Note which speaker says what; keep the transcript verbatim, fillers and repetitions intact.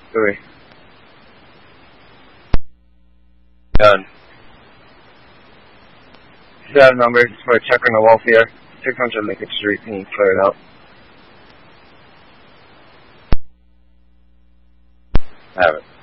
Speaker 1: Three. Done. Set number, just for a check on the wall here. six hundred Lincoln Street, and clear it out. Have it.